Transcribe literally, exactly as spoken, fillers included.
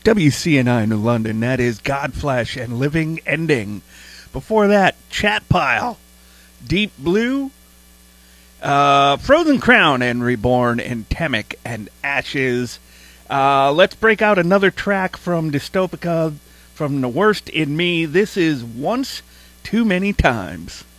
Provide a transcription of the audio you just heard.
W C N I New London, that is Godflesh and Living Ending. Before that, Chat Pile, Deep Blue, uh, Frozen Crown and Reborn, and Temic and Ashes. Uh, let's break out another track from Dystopica, from The Worst in Me. This is Once Too Many Times.